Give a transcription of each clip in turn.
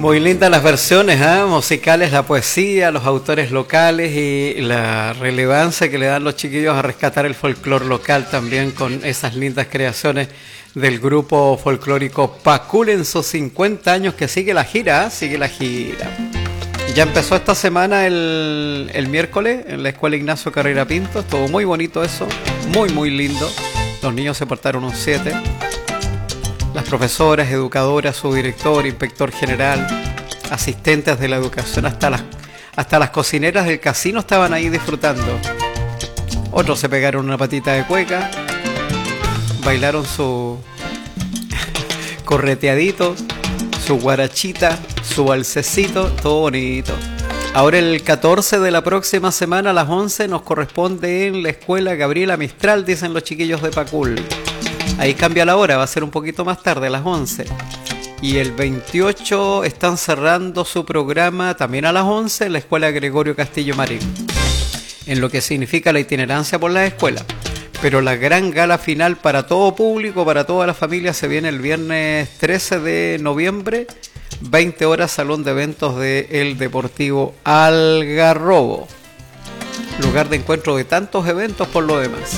Muy lindas las versiones, musicales, la poesía, los autores locales y la relevancia que le dan los chiquillos a rescatar el folclore local también con esas lindas creaciones del grupo folclórico Pacul en sus 50 años que sigue la gira, sigue la gira. Ya empezó esta semana el miércoles en la Escuela Ignacio Carrera Pinto, estuvo muy bonito eso, muy lindo, los niños se portaron un 7. Las profesoras, educadoras, su director, inspector general, asistentes de la educación, hasta las cocineras del casino estaban ahí disfrutando. Otros se pegaron una patita de cueca, bailaron su correteadito, su guarachita, su balsecito, todo bonito. Ahora el 14 de la próxima semana a las 11 nos corresponde en la escuela Gabriela Mistral, dicen los chiquillos de Pacul. Ahí cambia la hora, va a ser un poquito más tarde, a las 11. Y el 28 están cerrando su programa también a las 11 en la escuela Gregorio Castillo Marín, en lo que significa la itinerancia por las escuelas. Pero la gran gala final para todo público, para toda la familia, se viene el viernes 13 de noviembre, 20 horas, salón de eventos del Deportivo Algarrobo. Lugar de encuentro de tantos eventos por lo demás.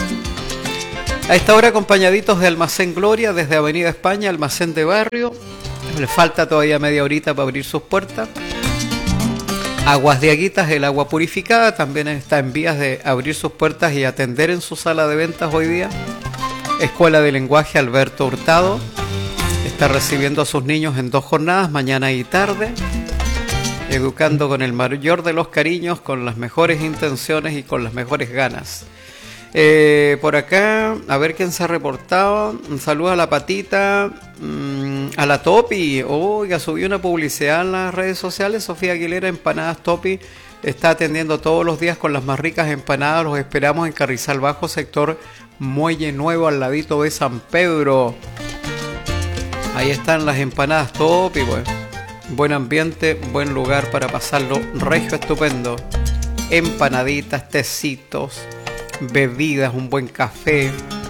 A esta hora acompañaditos de Almacén Gloria desde Avenida España, Almacén de Barrio. Le falta todavía media horita para abrir sus puertas. Aguas de Aguitas, el agua purificada, también está en vías de abrir sus puertas y atender en su sala de ventas hoy día. Escuela de Lenguaje Alberto Hurtado está recibiendo a sus niños en 2 jornadas, mañana y tarde, educando con el mayor de los cariños, con las mejores intenciones y con las mejores ganas. Por acá, a ver quién se ha reportado. Un saludo a la Patita, a la Topi. Oiga, subió una publicidad en las redes sociales. Sofía Aguilera, Empanadas Topi, está atendiendo todos los días con las más ricas empanadas. Los esperamos en Carrizal Bajo, sector Muelle Nuevo, al ladito de San Pedro. Ahí están las Empanadas Topi, pues. Buen ambiente, buen lugar para pasarlo regio, estupendo. Empanaditas, tecitos, bebidas, un buen café,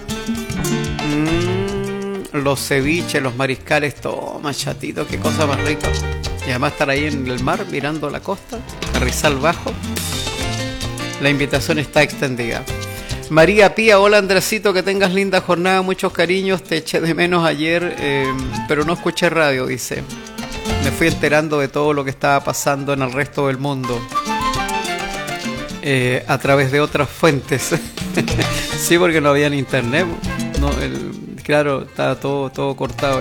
los ceviches, los mariscales, toma chatito, qué cosa más rica. Y además estar ahí en el mar mirando la costa, Carrizal Bajo. La invitación está extendida. María Pía, hola Andresito, que tengas linda jornada, muchos cariños, te eché de menos ayer, pero no escuché radio, dice. Me fui enterando de todo lo que estaba pasando en el resto del mundo. A través de otras fuentes. Sí, porque no había internet, no, claro, estaba todo cortado.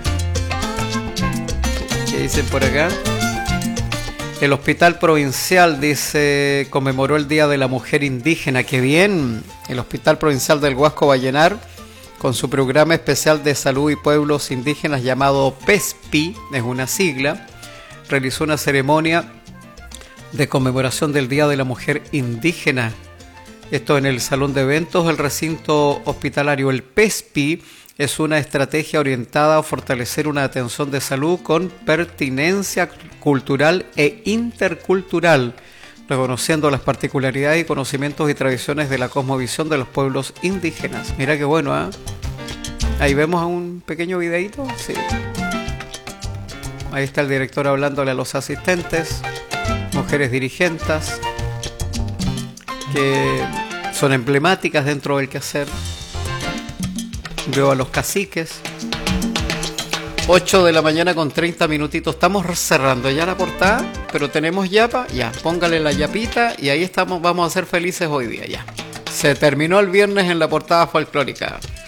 ¿Qué dicen por acá? El Hospital Provincial, dice, conmemoró el Día de la Mujer Indígena. ¡Qué bien! El Hospital Provincial del Huasco Vallenar, con su programa especial de salud y pueblos indígenas llamado PESPI, es una sigla, realizó una ceremonia de conmemoración del Día de la Mujer Indígena. Esto en el Salón de Eventos del Recinto Hospitalario. El PESPI es una estrategia orientada a fortalecer una atención de salud con pertinencia cultural e intercultural, reconociendo las particularidades y conocimientos y tradiciones de la cosmovisión de los pueblos indígenas. Mira qué bueno, ¿eh? Ahí vemos un pequeño videíto. Sí. Ahí está el director hablándole a los asistentes. Mujeres dirigentes que son emblemáticas dentro del quehacer. Veo a los caciques. 8 de la mañana con 30 minutitos. Estamos cerrando ya la portada, pero tenemos yapa. Ya, póngale la yapita y ahí estamos. Vamos a ser felices hoy día ya. Se terminó el viernes en la portada folclórica.